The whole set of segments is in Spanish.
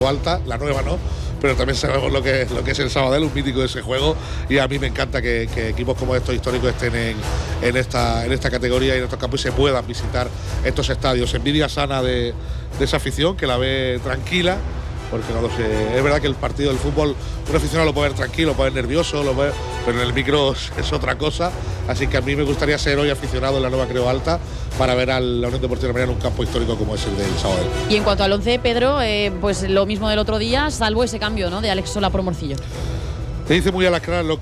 Alta, la nueva no, pero también sabemos lo que es el Sabadell, un mítico de ese juego, y a mí me encanta que equipos como estos históricos estén en esta categoría y en estos campos y se puedan visitar estos estadios. Envidia sana de esa afición que la ve tranquila, porque no lo sé, es verdad que el partido del fútbol un aficionado lo puede ver tranquilo, lo puede ver nervioso, pero en el micro es otra cosa, así que a mí me gustaría ser hoy aficionado en la nueva Creo Alta para ver a la Unión Deportiva Almería en un campo histórico como es el del Sabadell. Y en cuanto al 11, Pedro, pues lo mismo del otro día, salvo ese cambio, ¿no?, de Alex Sola por Morcillo. Te dice muy a las claras lo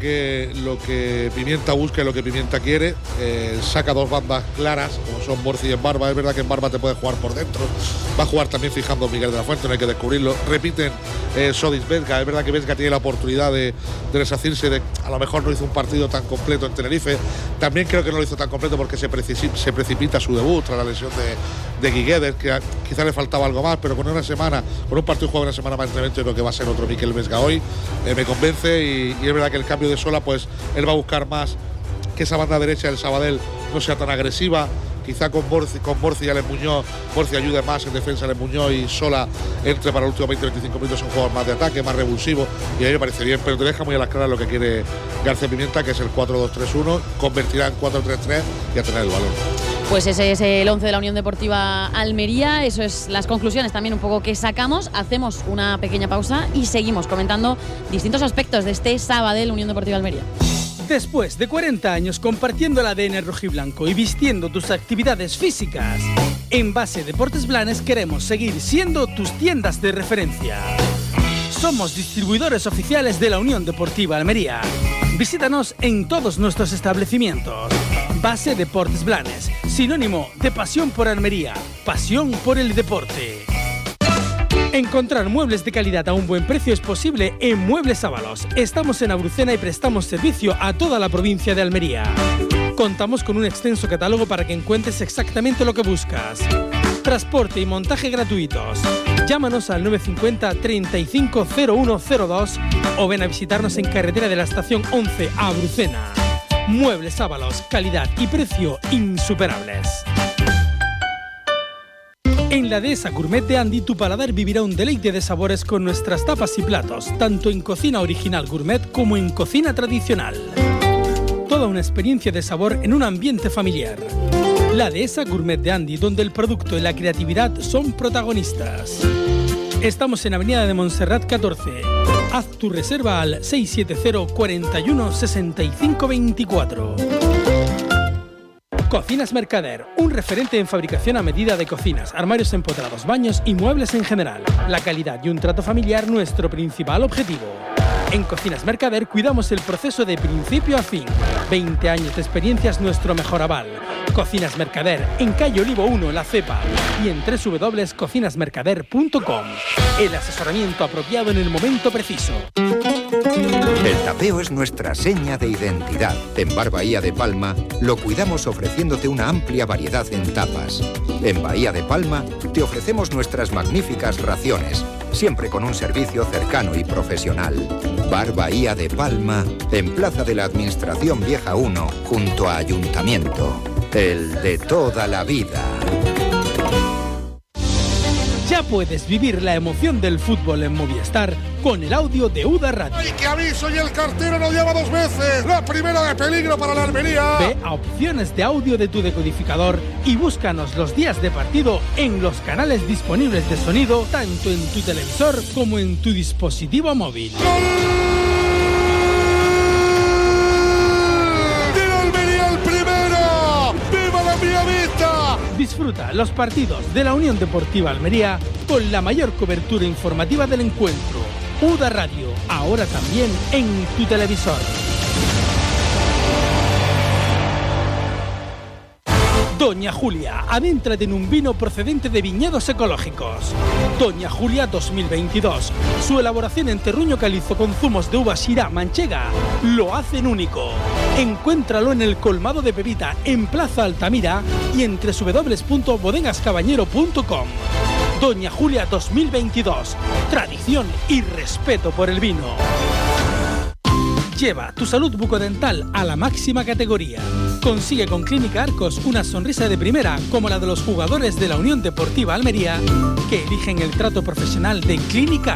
que Pimienta busca y lo que Pimienta quiere. Saca dos bandas claras, como son Morci y Embarba. Es verdad que Embarba te puede jugar por dentro. Va a jugar también fijando Miguel de la Fuente, no hay que descubrirlo. Repiten Sodis Vesga. Es verdad que Vesga tiene la oportunidad de resacirse de, a lo mejor no hizo un partido tan completo en Tenerife. También creo que no lo hizo tan completo porque se precipita su debut tras la lesión de Guiguedes, que quizás le faltaba algo más, pero con un partido jugado una semana más de entrenamiento, creo que va a ser otro Miquel Vesga hoy. Me convence y es verdad que el cambio de Sola, pues él va a buscar más que esa banda derecha del Sabadell no sea tan agresiva. Quizá con Morci y Alex Muñoz, Morci ayude más en defensa a Alex Muñoz y Sola entre para los últimos 20-25 minutos en juegos más de ataque, más revulsivo, y a mí me parece bien, pero te deja muy a las claras lo que quiere García Pimienta, que es el 4-2-3-1, convertirá en 4-3-3 y a tener el balón. Pues ese es el 11 de la Unión Deportiva Almería, eso es las conclusiones también un poco que sacamos. Hacemos una pequeña pausa y seguimos comentando distintos aspectos de este Sabadell Unión Deportiva Almería. Después de 40 años compartiendo el ADN rojiblanco y vistiendo tus actividades físicas, en Base Deportes Blanes queremos seguir siendo tus tiendas de referencia. Somos distribuidores oficiales de la Unión Deportiva Almería. Visítanos en todos nuestros establecimientos. Base Deportes Blanes, sinónimo de pasión por Almería, pasión por el deporte. Encontrar muebles de calidad a un buen precio es posible en Muebles Ábalos. Estamos en Abrucena y prestamos servicio a toda la provincia de Almería. Contamos con un extenso catálogo para que encuentres exactamente lo que buscas. Transporte y montaje gratuitos. Llámanos al 950 35 0102 o ven a visitarnos en carretera de la estación 11 a Abrucena. Muebles Ábalos, calidad y precio insuperables. En la Dehesa Gourmet de Andy, tu paladar vivirá un deleite de sabores con nuestras tapas y platos, tanto en cocina original gourmet como en cocina tradicional. Toda una experiencia de sabor en un ambiente familiar. La Dehesa Gourmet de Andy, donde el producto y la creatividad son protagonistas. Estamos en Avenida de Montserrat 14. Haz tu reserva al 670 41 65 24. Cocinas Mercader, un referente en fabricación a medida de cocinas, armarios empotrados, baños y muebles en general. La calidad y un trato familiar nuestro principal objetivo. En Cocinas Mercader cuidamos el proceso de principio a fin. 20 años de experiencia es nuestro mejor aval. Cocinas Mercader, en calle Olivo 1, La Cepa, y en www.cocinasmercader.com. El asesoramiento apropiado en el momento preciso. El tapeo es nuestra seña de identidad. En Bar Bahía de Palma lo cuidamos ofreciéndote una amplia variedad en tapas. En Bahía de Palma te ofrecemos nuestras magníficas raciones, siempre con un servicio cercano y profesional. Bar Bahía de Palma, en Plaza de la Administración Vieja 1, junto a Ayuntamiento. El de toda la vida. Ya puedes vivir la emoción del fútbol en Movistar con el audio de UDA Radio. ¡Ay, qué aviso! Y el cartero nos llama 2 veces. La primera de peligro para la Almería. Ve a opciones de audio de tu decodificador y búscanos los días de partido en los canales disponibles de sonido, tanto en tu televisor como en tu dispositivo móvil. Disfruta los partidos de la Unión Deportiva Almería con la mayor cobertura informativa del encuentro. UDA Radio, ahora también en tu televisor. Doña Julia, adéntrate en un vino procedente de viñedos ecológicos. Doña Julia 2022. Su elaboración en terruño calizo con zumos de uva Syrah manchega lo hacen único. Encuéntralo en el colmado de Pepita, en Plaza Altamira y en www.bodegascabañero.com. Doña Julia 2022. Tradición y respeto por el vino. Lleva tu salud bucodental a la máxima categoría. Consigue con Clínica Arcos una sonrisa de primera como la de los jugadores de la Unión Deportiva Almería que eligen el trato profesional de Clínica